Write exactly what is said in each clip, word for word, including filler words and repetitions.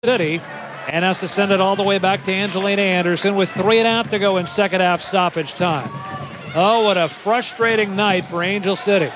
City and has to send it all the way back to Angelina Anderson with three and a half to go in second half stoppage time. Oh, what a frustrating night for Angel City.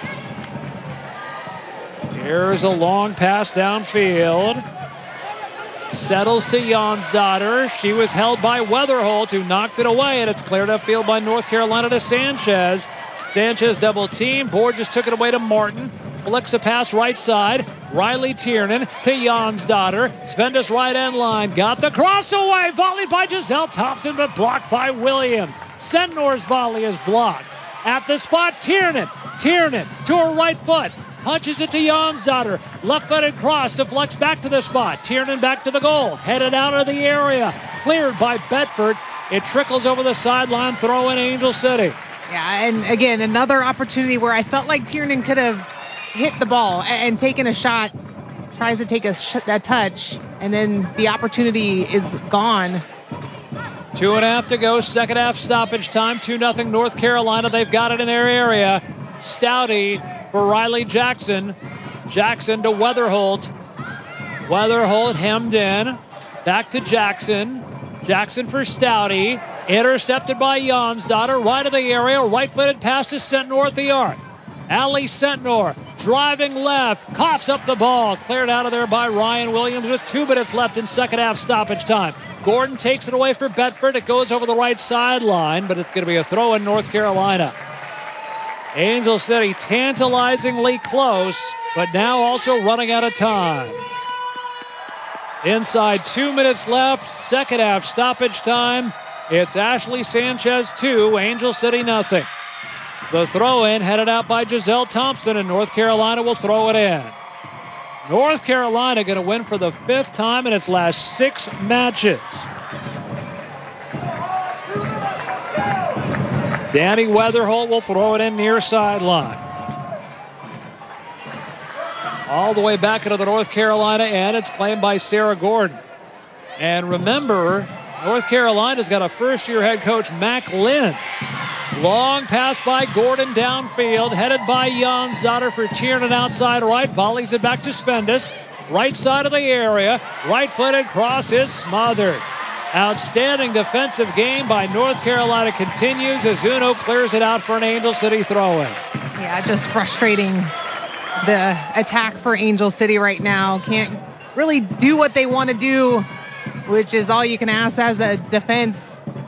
Here's a long pass downfield. Settles to Jonsdottir. She was held by Weatherholt, who knocked it away, and it's cleared upfield by North Carolina to Sanchez. Sanchez double team. Borges took it away to Martin. Flicks a pass right side. Riley Tiernan to Jonsdottir. Svenda's right end line. Got the cross away. Volleyed by Giselle Thompson, but blocked by Williams. Sentnor's volley is blocked. At the spot, Tiernan. Tiernan to her right foot. Punches it to Jonsdottir. Left-footed cross deflects back to the spot. Tiernan back to the goal. Headed out of the area. Cleared by Bedford. It trickles over the sideline. Throw in Angel City. Yeah, and again, another opportunity where I felt like Tiernan could have hit the ball and, and taken a shot. Tries to take a, sh- a touch, and then the opportunity is gone. Two and a half to go. Second half stoppage time. two nothing North Carolina. They've got it in their area. Stouty for Riley Jackson. Jackson to Weatherholt. Weatherholt hemmed in. Back to Jackson. Jackson for Stouty. Intercepted by Jonsdottir. Right of the area. Right-footed pass to Sentnor at the arc. Allie Sentnor driving left. Coughs up the ball. Cleared out of there by Ryan Williams with two minutes left in second half stoppage time. Gordon takes it away for Bedford. It goes over the right sideline, but it's going to be a throw in North Carolina. Angel City tantalizingly close, but now also running out of time. Inside two minutes left, second half stoppage time. It's Ashley Sanchez two, Angel City nothing. The throw-in headed out by Giselle Thompson, and North Carolina will throw it in. North Carolina going to win for the fifth time in its last six matches. Danny Weatherholt will throw it in near sideline. All the way back into the North Carolina end. It's claimed by Sarah Gordon. And remember, North Carolina's got a first-year head coach, Mac Lynn. Long pass by Gordon downfield, headed by Jonsdottir for Tiernan outside right. Volleys it back to Svendas. Right side of the area. Right-footed cross is smothered. Outstanding defensive game by North Carolina continues as Uno clears it out for an Angel City throw-in. Yeah, just frustrating the attack for Angel City right now. Can't really do what they want to do, which is all you can ask as a defense.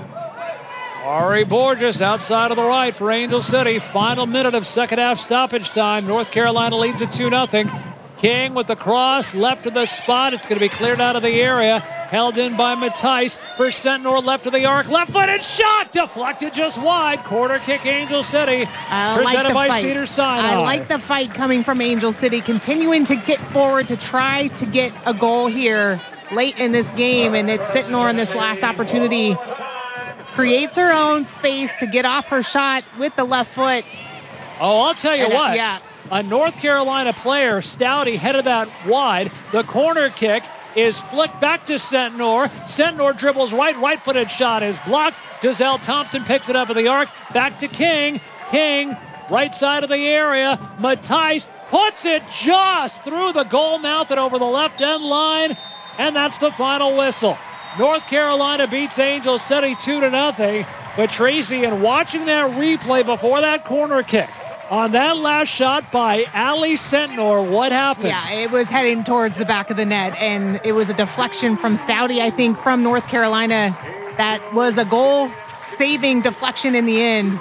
Ari Borges outside of the right for Angel City. Final minute of second half stoppage time. North Carolina leads it two nothing. King with the cross, left of the spot. It's going to be cleared out of the area. Held in by Matthijs for Sentnor, left of the arc. Left-footed shot, deflected just wide. Corner kick, Angel City. I presented like by fight. Cedars-Sinai. I like the fight coming from Angel City, continuing to get forward to try to get a goal here late in this game. And it's Sentnor in this last opportunity. Creates her own space to get off her shot with the left foot. Oh, I'll tell you and, what. Uh, yeah. A North Carolina player, Stouty, headed that wide. The corner kick is flicked back to Sentnor. Sentnor dribbles right. Right-footed shot is blocked. Giselle Thompson picks it up at the arc. Back to King. King, right side of the area. Matthijs puts it just through the goal mouth and over the left end line. And that's the final whistle. North Carolina beats Angel City two to nothing. But Tracy, in watching that replay before that corner kick, on that last shot by Allie Sentnor, what happened? Yeah, it was heading towards the back of the net, and it was a deflection from Stouty, I think, from North Carolina. That was a goal-saving deflection in the end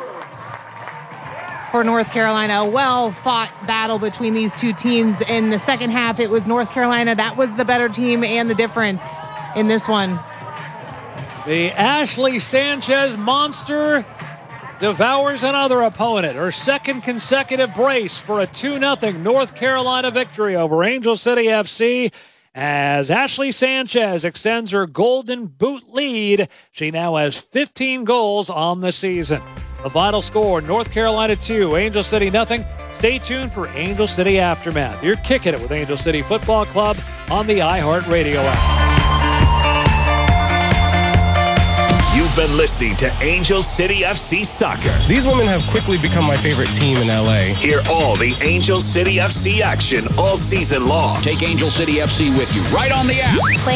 for North Carolina. A well-fought battle between these two teams. In the second half, it was North Carolina. That was the better team and the difference in this one. The Ashley Sanchez monster devours another opponent. Her second consecutive brace for a two nothing North Carolina victory over Angel City F C as Ashley Sanchez extends her Golden Boot lead. She now has fifteen goals on the season. The final score, North Carolina two, Angel City nothing. Stay tuned for Angel City Aftermath. You're kicking it with Angel City Football Club on the iHeartRadio app. You've You've been listening to Angel City F C Soccer. These women have quickly become my favorite team in L A. Hear all the Angel City F C action all season long. Take Angel City F C with you right on the app.